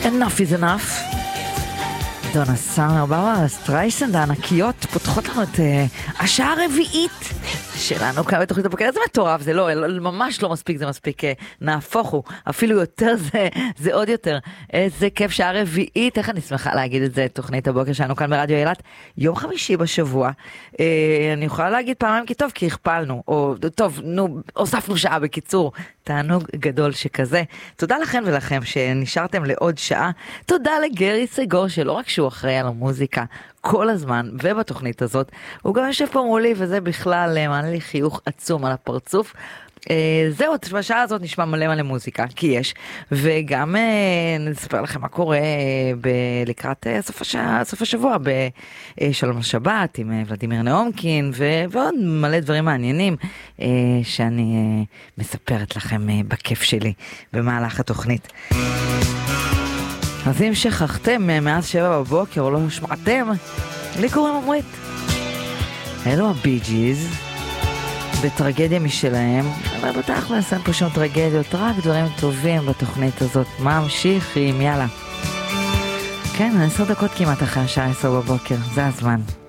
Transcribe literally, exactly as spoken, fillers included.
enough is enough. דונה סאמר, ברברה סטרייסנד הענקיות פותחות לנו את uh, השעה הרביעית שלנו כאן בתוכנית הבוקר. זה מטורף, זה לא, ממש לא מספיק, זה מספיק, נהפוך הוא, אפילו יותר זה, זה עוד יותר. איזה כיף, שעה רביעית, איך אני שמחה להגיד את זה, תוכנית הבוקר שלנו כאן ברדיו אילת, יום חמישי בשבוע. אה, אני יכולה להגיד פעמיים כי טוב, כי הכפלנו, או טוב, נו, הוספנו שעה בקיצור, תענוג גדול שכזה. תודה לכם ולכם שנשארתם לעוד שעה. תודה לגרי סגור, שלא רק שהוא אחראי על המוזיקה, כל הזמן, ובתוכנית הזאת, הוא גם יושב פה מולי, וזה בכלל מעלה לי חיוך עצום על הפרצוף. אה, זהו, בשעה הזאת נשמע מלא מלא מוזיקה, כי יש, וגם אה, נספר לכם מה קורה ב- לקראת אה, סוף, השעה, סוף השבוע, בשלום השבת, עם אה, ולדימיר נאומקין, ו- ועוד מלא דברים מעניינים, אה, שאני אה, מספרת לכם אה, בכיף שלי, במהלך התוכנית. אז אם שכחתם מאז שבע בבוקר או לא שמעתם, לי קוראים עמרית. אלו הבי ג'יז, בטרגדיה משלהם, אבל בתכלס אין פה שום טרגדיות, רק דברים טובים בתוכנית הזאת. ממשיכים, יאללה. כן, עשר דקות כמעט אחרי השעה עשר בבוקר, זה הזמן.